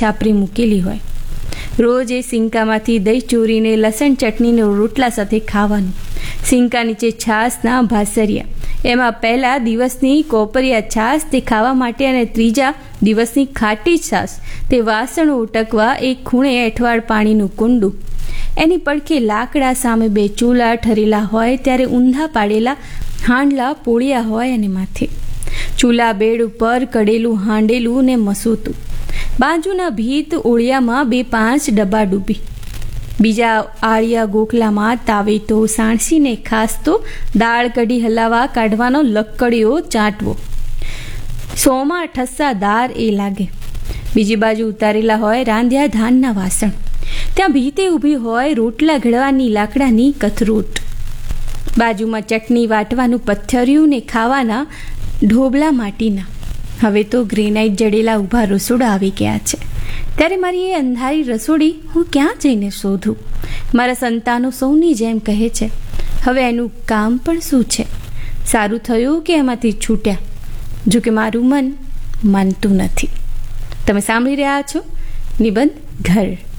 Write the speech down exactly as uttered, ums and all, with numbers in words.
છાપરી મૂકેલી હોય. રોજ એ સિંકામાંથી દહીં ચોરીને લસણ ચટણીને રોટલા સાથે ખાવાનું. સિંકા નીચે છાશના ભાસરિયા, એમાં પહેલા દિવસની કોપરિયા છાશ તે ખાવા માટે અને ત્રીજા દિવસની ખાટી છાશ તે વાસણો ઉટકવા એક ખૂણે અઠવાડ પાણીનું કુંડું. એની પડખે લાકડા સામે બે ચૂલા ઠરેલા હોય ત્યારે ઊંધા પાડેલા હાંડલા પોળિયા હોય અને માથે ચૂલા બેડ ઉપર કડેલું હાંડેલું ને મસૂતું. બાજુના ભીત ઓળિયામાં બે પાંચ ડબ્બા ડૂબી. બીજા આળિયા ગોખલામાં તાવેતો સાણસીને ખાસ તો દાળ કઢી હલાવા કાઢવાનો લક્કડીઓ ચાટવો. સોમાં ઠસ્સાદાર એ લાગે. બીજી બાજુ ઉતારેલા હોય રાંધ્યા ધાનના વાસણ. ત્યાં ભીતે ઊભી હોય રોટલા ઘડવાની લાકડાની કથરોટ. બાજુમાં ચટણી વાટવાનું પથ્થરિયું ને ખાવાના ઢોબલા માટીના. હવે તો ગ્રેનાઇટ જડેલા ઊભા રસોડા આવી ગયા છે. ત્યારે મારી એ અંધારી રસોડી હું ક્યાં જઈને શોધું? મારા સંતાનો સૌની જેમ કહે છે, હવે એનું કામ પણ શું છે? સારું થયું કે એમાંથી છૂટ્યા, જો કે મારું મન માનતું નથી. તમે સાંભળી રહ્યા છો નિબંધ ઘર.